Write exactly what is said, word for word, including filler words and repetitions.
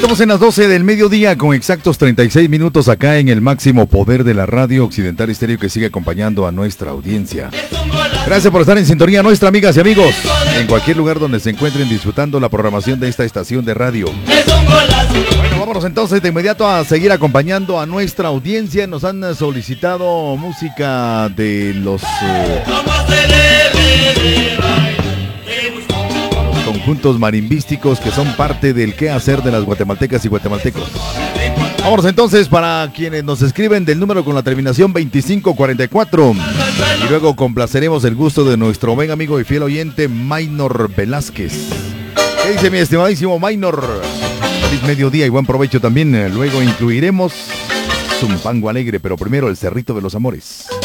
Estamos en las doce del mediodía con exactos treinta y seis minutos acá en el máximo poder de la radio Occidental Estéreo, que sigue acompañando a nuestra audiencia. Gracias por estar en sintonía, nuestras amigas y amigos, en cualquier lugar donde se encuentren disfrutando la programación de esta estación de radio. Bueno, vámonos entonces de inmediato a seguir acompañando a nuestra audiencia. Nos han solicitado música de los... Eh, conjuntos marimbísticos que son parte del quehacer de las guatemaltecas y guatemaltecos. Vámonos entonces para quienes nos escriben del número con la terminación veinticinco cuarenta y cuatro. Y luego complaceremos el gusto de nuestro buen amigo y fiel oyente Maynor Velázquez. ¿Qué dice mi estimadísimo Maynor? Feliz mediodía y buen provecho también. Luego incluiremos Zumpango Alegre, pero primero el Cerrito de los Amores.